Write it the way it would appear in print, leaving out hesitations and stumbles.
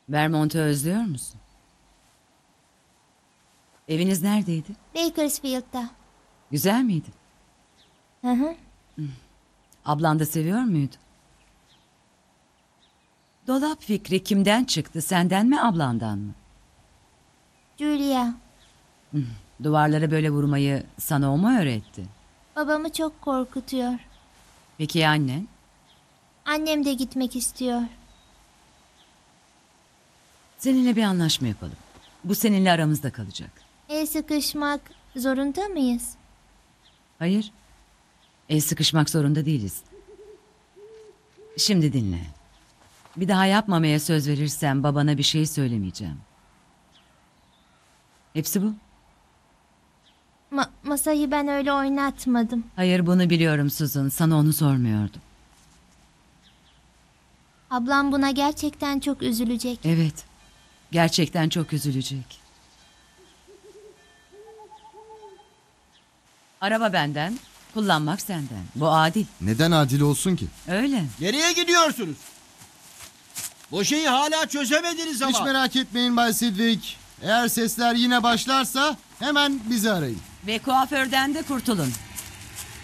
Vermont'u özlüyor musun? Eviniz neredeydi? Bakersfield'da. Güzel miydi? Hı hı. Ablan da seviyor muydu? Dolap fikri kimden çıktı? Senden mi, ablandan mı? Julia. Duvarlara böyle vurmayı sana o mu öğretti? Babamı çok korkutuyor. Peki ya annen? Annem de gitmek istiyor. Seninle bir anlaşma yapalım. Bu seninle aramızda kalacak. El sıkışmak zorunda mıyız? Hayır. El sıkışmak zorunda değiliz. Şimdi dinle. Bir daha yapmamaya söz verirsen babana bir şey söylemeyeceğim. Hepsi bu. Masayı ben öyle oynatmadım. Hayır, bunu biliyorum Susan. Sana onu sormuyordum. Ablam buna gerçekten çok üzülecek. Evet. Gerçekten çok üzülecek. Araba benden, kullanmak senden. Bu adil. Neden adil olsun ki? Öyle. Nereye gidiyorsunuz? Bu şeyi hala çözemediniz ama. Hiç merak etmeyin Bay Sidwick. Eğer sesler yine başlarsa hemen bizi arayın. Ve kuaförden de kurtulun.